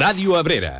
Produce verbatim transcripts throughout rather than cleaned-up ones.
Ràdio Abrera.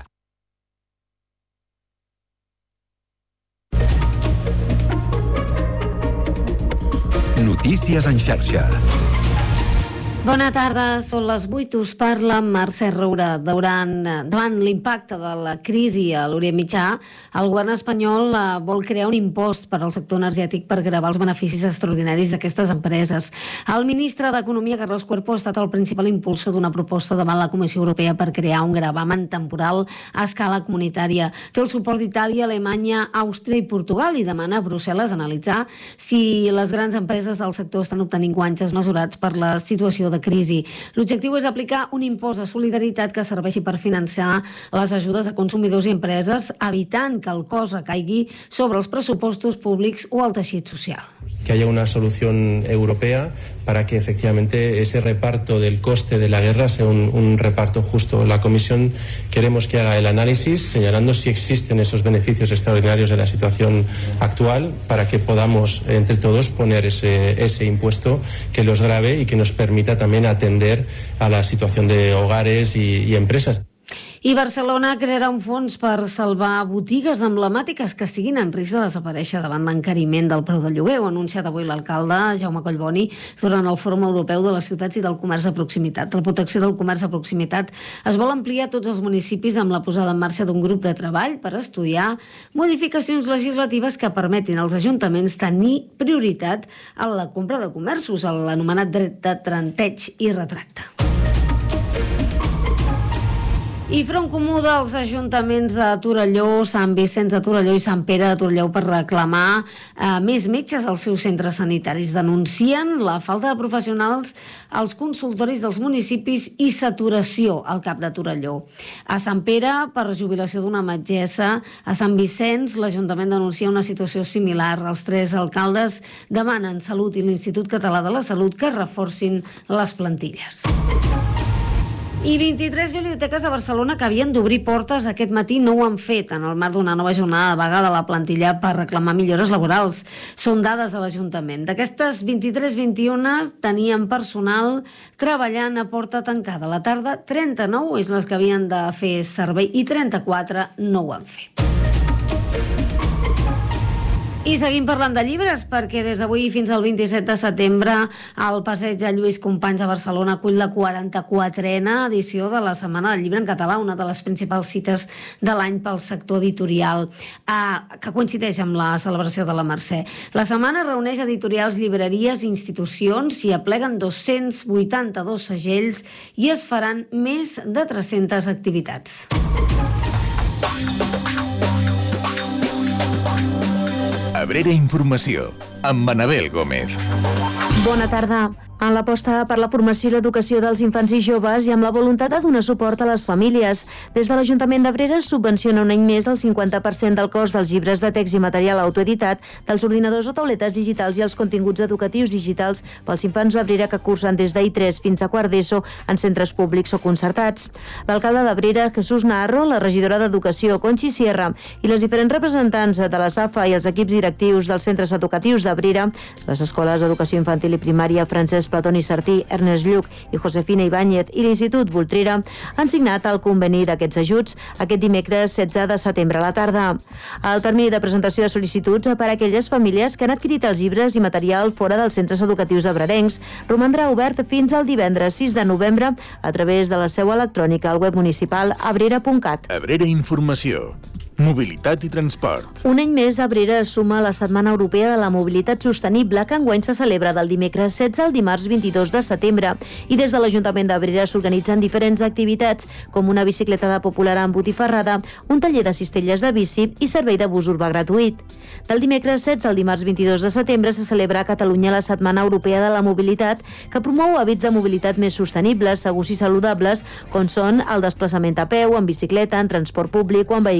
Notícies en xarxa. Bona tarda, són les vuit, us parla Mercè Roura. Durant, davant l'impacte de la crisi a l'Orient Mitjà, el govern espanyol vol crear un impost per al sector energètic per gravar els beneficis extraordinaris d'aquestes empreses. El ministre d'Economia, Carlos Cuerpo, ha estat el principal impulsor d'una proposta davant la Comissió Europea per crear un gravamen temporal a escala comunitària. Té el suport d'Itàlia, Alemanya, Àustria i Portugal i demana a Brussel·les analitzar si les grans empreses del sector estan obtenint guanys mesurats per la situació de crisi. L'objectiu és aplicar un impost de solidaritat que serveixi per financiar les ajudes a consumidors i empreses, evitant que el cost recaigui sobre els pressupostos públics o el teixit social. Que haya una solución europea para que efectivamente ese reparto del coste de la guerra sea un, un reparto justo. La Comisión queremos que haga el análisis señalando si existen esos beneficios extraordinarios de la situación actual para que podamos entre todos poner ese, ese impuesto que los grave y que nos permita también atender a la situación de hogares y, y empresas. I Barcelona crearà un fons per salvar botigues emblemàtiques que estiguin en risc de desaparèixer davant l'encariment del preu del lloguer. Ho ha anunciat avui l'alcalde Jaume Collboni durant el Fòrum Europeu de les Ciutats i del Comerç de Proximitat. La protecció del comerç de proximitat es vol ampliar a tots els municipis amb la posada en marxa d'un grup de treball per estudiar modificacions legislatives que permetin als ajuntaments tenir prioritat en la compra de comerços, l'anomenat dret de tanteig i retracte. I Front Comú dels ajuntaments de Torelló, Sant Vicenç de Torelló i Sant Pere de Torelló per reclamar eh, més metges als seus centres sanitaris. Denuncien la falta de professionals als consultoris dels municipis i saturació al cap de Torelló. A Sant Pere, per jubilació d'una metgessa, a Sant Vicenç, l'Ajuntament denuncia una situació similar. Els tres alcaldes demanen Salut i l'Institut Català de la Salut que reforcin les plantilles. I vint-i-tres biblioteques de Barcelona que havien d'obrir portes aquest matí no ho han fet en el marc d'una nova jornada de vaga de la plantilla per reclamar millores laborals. Són dades de l'Ajuntament. D'aquestes vint-i-tres, vint-i-un tenien personal treballant a porta tancada. A la tarda, trenta-nou és les que havien de fer servei i trenta-quatre no ho han fet. I seguim parlant de llibres perquè des d'avui fins al vint-i-set de setembre el Passeig de Lluís Companys a Barcelona acull la quaranta-quatrena edició de la Setmana del Llibre en Català, una de les principals cites de l'any pel sector editorial, eh, que coincideix amb la celebració de la Mercè. La setmana reuneix editorials, llibreries i institucions i apleguen dos-cents vuitanta-dos segells i es faran més de tres-centes activitats. Abrera Informació, amb Manabel Gómez. Bona tarda. En l'aposta per la formació i l'educació dels infants i joves i amb la voluntat de donar suport a les famílies, des de l'Ajuntament d'Abrera es subvenciona un any més el cinquanta per cent del cost dels llibres de text i material autoeditat, dels ordinadors o tauletes digitals i els continguts educatius digitals pels infants d'Abrera que cursen des d'I tres fins a quart d'ESO en centres públics o concertats. L'alcalde d'Abrera, Jesús Naharro, la regidora d'Educació, Conchi Sierra, i les diferents representants de la SAFA i els equips directius dels centres educatius d'Abrera, les escoles d'educació infantil i primària Francesc Platoni Sartí, Ernest Lluc i Josefina Ibáñez i l'Institut Voltrera han signat el conveni d'aquests ajuts aquest dimecres setze de setembre a la tarda. El termini de presentació de sol·licituds per a aquelles famílies que han adquirit els llibres i material fora dels centres educatius abrerencs romandrà obert fins al divendres sis de novembre a través de la seu electrònica al web municipal abrera punt cat. Abrera Informació. Mobilitat i transport. Un any més, Abrera es suma a la Setmana Europea de la Mobilitat Sostenible que enguany se celebra del dimecres setze al dimarts vint-i-dos de setembre i des de l'Ajuntament d'Abrera s'organitzen diferents activitats com una bicicletada popular amb botifarrada, un taller de cistelles de bici i servei de bus urbà gratuït. Del dimecres setze al dimarts vint-i-dos de setembre se celebra a Catalunya la Setmana Europea de la Mobilitat que promou hàbits de mobilitat més sostenibles, segurs i saludables com són el desplaçament a peu, en bicicleta, en transport públic o en vehicle elèctric,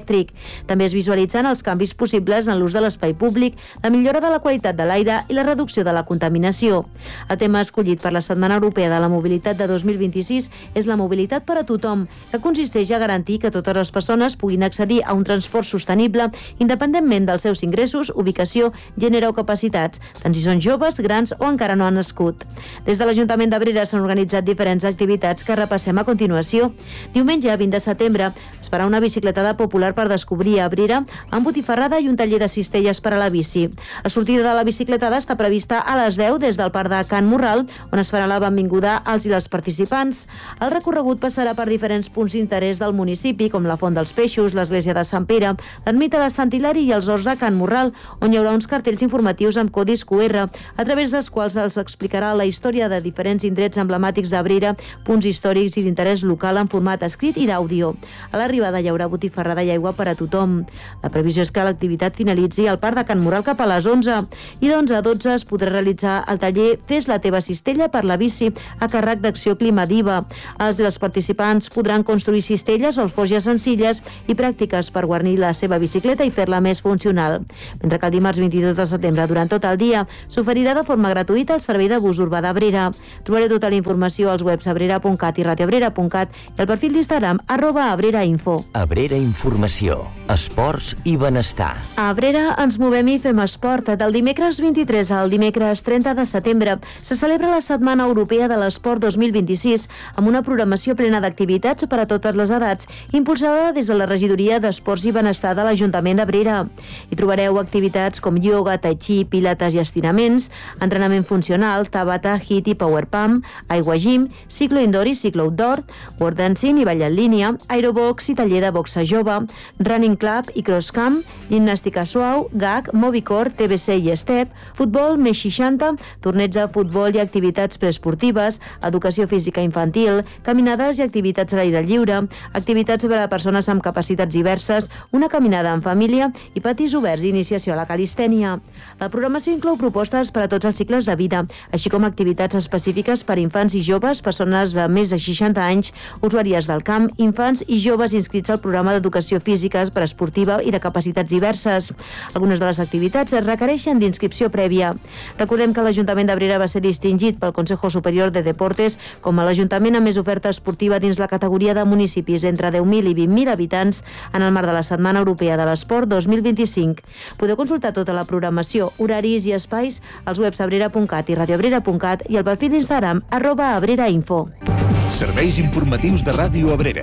elèctric. També es visualitzen els canvis possibles en l'ús de l'espai públic, la millora de la qualitat de l'aire i la reducció de la contaminació. El tema escollit per la Setmana Europea de la Mobilitat de dos mil vint-i-sis és la mobilitat per a tothom, que consisteix a garantir que totes les persones puguin accedir a un transport sostenible independentment dels seus ingressos, ubicació, gènere o capacitats, tant si són joves, grans o encara no han nascut. Des de l'Ajuntament d'Abrera s'han organitzat diferents activitats que repassem a continuació. Diumenge, vint de setembre, es farà una bicicletada popular per descobrir Abrera amb botifarrada i un taller de cistelles per a la bici. La sortida de la bicicletada està prevista a les deu des del Parc de Can Morral, on es farà la benvinguda als i les participants. El recorregut passarà per diferents punts d'interès del municipi, com la Font dels Peixos, l'església de Sant Pere, l'ermita de Sant Hilari i els horts de Can Morral, on hi haurà uns cartells informatius amb codis Q R, a través dels quals els explicarà la història de diferents indrets emblemàtics d'Abrera, punts històrics i d'interès local en format escrit i d'àudio. A l'arribada hi haurà botifarrada i aigua per a tothom. La previsió és que l'activitat finalitzi al Parc de Can Morral cap a les onze i d'onze a dotze es podrà realitzar el taller Fes la teva cistella per la bici a càrrec d'Acció Climadiva. Els i les participants podran construir cistelles o alforges senzilles i pràctiques per guarnir la seva bicicleta i fer-la més funcional. Mentre que el dimarts vint-i-dos de setembre, durant tot el dia, s'oferirà de forma gratuïta el servei de bus urbà d'Abrera. Trobareu tota la informació als webs abrera punt cat i radioabrera punt cat i al perfil d'Instagram arroba abrerainfo. Abrera Informació, esports i benestar. A Abrera ens movem i fem esport. Del dimecres vint-i-tres al dimecres trenta de setembre se celebra la Setmana Europea de l'Esport dos mil vint-i-sis amb una programació plena d'activitats per a totes les edats, impulsada des de la Regidoria d'Esports i Benestar de l'Ajuntament d'Abrera. Hi trobareu activitats com ioga, tai chi, pilates i estiraments, entrenament funcional, tabata, hit i power pump, aigua gym, ciclo indoor i ciclo outdoor, word dancing i ball en línia, aerobox i taller de boxa jove, running club i cross camp, gimnàstica suau, gag, movicor, T B C i step, futbol més seixanta, torneig de futbol i activitats preesportives, educació física infantil, caminades i activitats a l'aire lliure, activitats per a persones amb capacitats diverses, una caminada en família i patis oberts i iniciació a la calistènia. La programació inclou propostes per a tots els cicles de vida, així com activitats específiques per a infants i joves, persones de més de seixanta anys, usuàries del camp, infants i joves inscrits al programa d'educació física preesportiva i de capacitats diverses. Algunes de les activitats es requereixen d'inscripció prèvia. Recordem que l'Ajuntament d'Abrera va ser distingit pel Consejo Superior de Deportes com a l'Ajuntament amb més oferta esportiva dins la categoria de municipis d'entre deu mil i vint mil habitants en el marc de la Setmana Europea de l'Esport dos mil vint-i-cinc. Podeu consultar tota la programació, horaris i espais als webs abrera punt cat i radioabrera punt cat i al perfil d'Instagram arroba abrerainfo. Serveis informatius de Ràdio Abrera.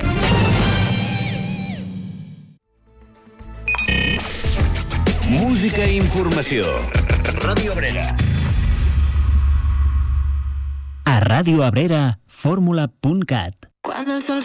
Música i informació. Ràdio Abrera. A Ràdio Abrera, fórmula punt cat. Quan el sol